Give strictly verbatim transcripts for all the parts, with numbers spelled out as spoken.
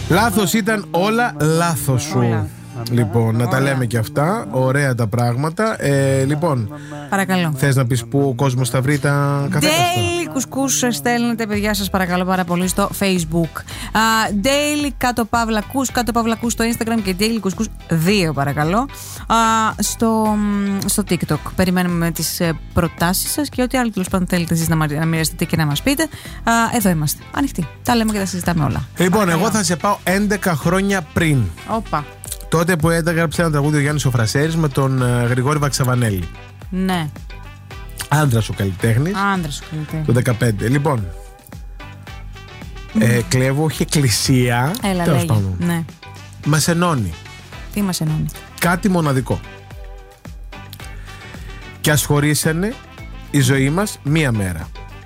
Λάθος ήταν όλα λάθος σου. Όλα. Λοιπόν, να τα λέμε και αυτά. Ωραία τα πράγματα. Ε, λοιπόν, παρακαλώ. Θες να πεις πού ο κόσμος θα βρει τα καθέκαστα? Daily κουσκούς στέλνετε, παιδιά, σας παρακαλώ πάρα πολύ στο Facebook. uh, Daily κάτω παύλα κους, κάτω παύλα κους στο Instagram και Daily κουσκούς δύο, παρακαλώ, uh, στο, στο TikTok. Περιμένουμε με τις προτάσεις σας και ό,τι άλλο τέλος πάντων θέλετε εσείς να, να μοιραστείτε και να μας πείτε. uh, Εδώ είμαστε, ανοιχτοί. Τα λέμε και τα συζητάμε όλα. Λοιπόν, παρακαλώ. Εγώ θα σε πάω έντεκα χρόνια πριν. Όπα. Τότε που έγραψε ένα τραγούδι ο Γιάννης ο Φρασέρης με τον uh, Γρηγόρη Βαξαβανέλη. Ναι. Άντρας ο καλλιτέχνης. Άντρας ο καλλιτέχνης. Το δεκαπέντε. Λοιπόν, ε, κλέβω, όχι εκκλησία. Έλα, τέλος λέγε. πάντων. Ναι. Μας ενώνει. Τι μας ενώνει? Κάτι μοναδικό. Και ας χωρίσανε η ζωή μας μία μέρα.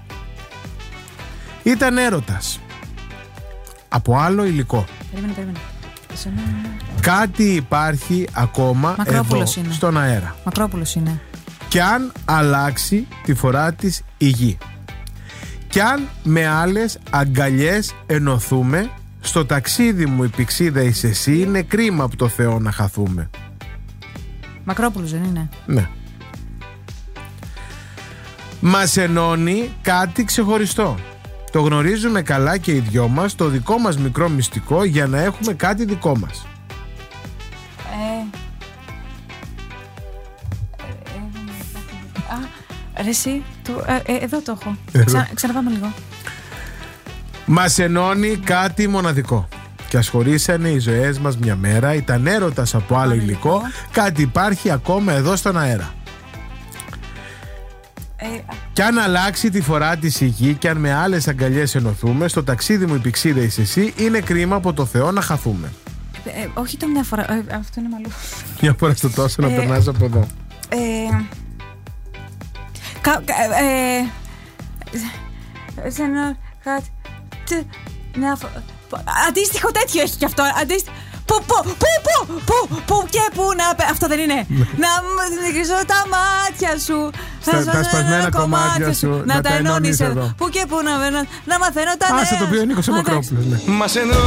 Ήταν έρωτας. Από άλλο υλικό. Περίμενε, περίμενε. Κάτι υπάρχει ακόμα εδώ, είναι. στον αέρα. Μακρόπουλος είναι. Κι αν αλλάξει τη φορά της η γη, κι αν με άλλες αγκαλιές ενωθούμε, στο ταξίδι μου η πηξίδα είσαι εσύ, είναι κρίμα από το Θεό να χαθούμε. Μακρόπουλος δεν είναι? Ναι. Μας ενώνει κάτι ξεχωριστό. Το γνωρίζουμε καλά και οι δυο μας, το δικό μας μικρό μυστικό, για να έχουμε κάτι δικό μας. Ε... Α, ρε εσύ, το, ε, ε, εδώ το έχω. Ξα, ξαναπάμε λίγο. Μας ενώνει κάτι μοναδικό. Και ας χωρίσανε οι ζωές μας μια μέρα, ήταν έρωτας από άλλο υλικό, κάτι υπάρχει ακόμα εδώ στον αέρα. Ε, Κι αν αλλάξει τη φορά της η γη, κι αν με άλλες αγκαλιές ενωθούμε, στο ταξίδι μου η πηξίδα είσαι εσύ, είναι κρίμα από το Θεό να χαθούμε. ε, όχι το μια φορά, ε, αυτό είναι μαλλού. Μια φορά στο τόσο να Ε, περνάς από εδώ. Ε, κα, κα, ε, ε, σε ένα, κάτι, τε, μια φο- πο- αντίστοιχο τέτοιο έχει κι αυτό, αντίστοιχο. Πού, πού, πού, πού, πού, πού και πού να πε- αυτό δεν είναι? Να γυρίζω τα μάτια σου, Στα- να τα σβήνω σπασμένα ένα κομμάτια σου, να τα ενώνεις εδώ. Πού και πού να, να, να μαθαίνω τα νέα. Άσε το οποίο είναι ο Νίκος ο Μα, εντάξει. Μακρόπουλος, ναι. Μας ενώνει